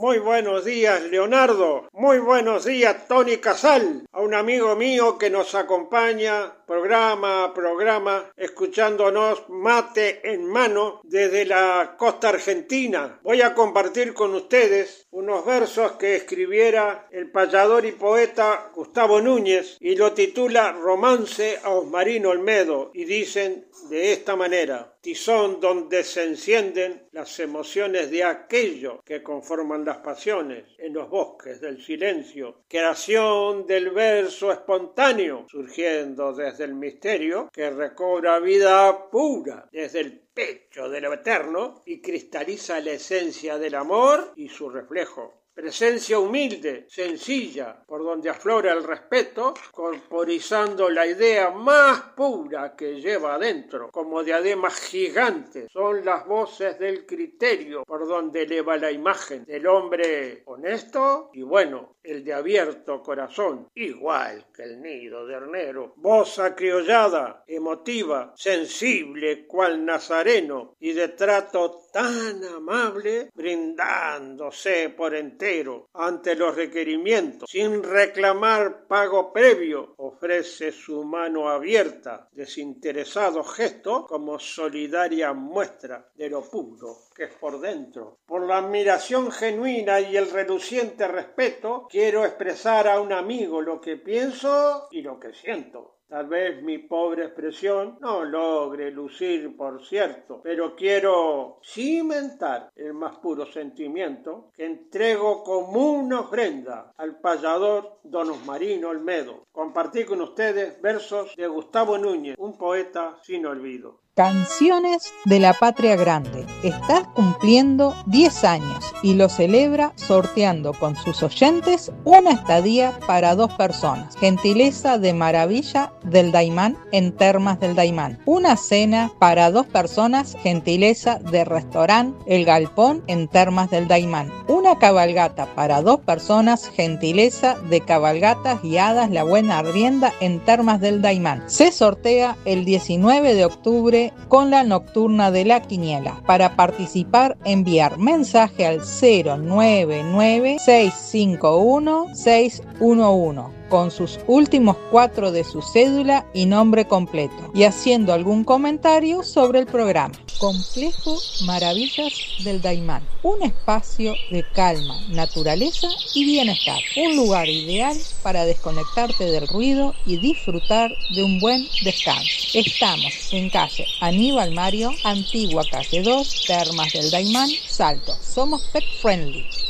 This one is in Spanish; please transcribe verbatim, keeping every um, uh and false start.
Muy buenos días, Leonardo. Muy buenos días, Tony Casal. A un amigo mío que nos acompaña programa a programa, escuchándonos mate en mano desde la costa argentina. Voy a compartir con ustedes unos versos que escribiera el payador y poeta Gustavo Núñez y lo titula Romance a Osmarino Olmedo, y dicen de esta manera: tizón donde se encienden las emociones de aquello que conforman las pasiones en los bosques del silencio, creación del verso espontáneo surgiendo desde el misterio que recobra vida pura desde el pecho de lo eterno y cristaliza la esencia del amor y su reflejo. Presencia humilde, sencilla, por donde aflora el respeto, corporizando la idea más pura que lleva adentro, como diademas gigantes, son las voces del criterio, por donde eleva la imagen del hombre honesto y bueno, el de abierto corazón, igual que el nido de hornero. Voz acriollada, emotiva, sensible, cual nazareno, y de trato tan amable, brindándose por entero ante los requerimientos, sin reclamar pago previo, ofrece su mano abierta, desinteresado gesto, como solidaria muestra de lo puro que es por dentro. Por la admiración genuina y el reluciente respeto, quiero expresar a un amigo lo que pienso y lo que siento. Tal vez mi pobre expresión no logre lucir, por cierto, pero quiero cimentar el más puro sentimiento que entrego como una ofrenda al payador don Osmarino Olmedo. Compartí con ustedes versos de Gustavo Núñez, un poeta sin olvido. Canciones de la Patria Grande. Está cumpliendo diez años y lo celebra sorteando con sus oyentes una estadía para dos personas. Gentileza de Maravilla del Daymán en Termas del Daymán. Una cena para dos personas. Gentileza de Restaurant El Galpón en Termas del Daymán. Una cabalgata para dos personas. Gentileza de Cabalgatas Guiadas La Buena Arrienda en Termas del Daymán. Se sortea el diecinueve de octubre con la nocturna de la quiniela. Para participar, enviar mensaje al cero nueve nueve seis cinco uno seis uno uno con sus últimos cuatro de su cédula y nombre completo, y haciendo algún comentario sobre el programa. Complejo Maravillas del Daymán, un espacio de calma, naturaleza y bienestar, un lugar ideal para desconectarte del ruido y disfrutar de un buen descanso. Estamos en calle Aníbal Mario, antigua calle dos, Termas del Daymán, Salto. Somos pet friendly.